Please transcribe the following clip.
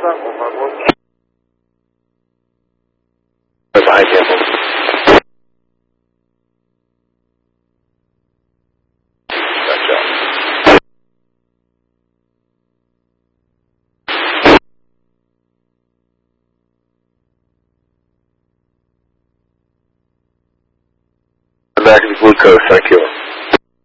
por favor. Behind him. Gotcha. Back to the glucose, thank you.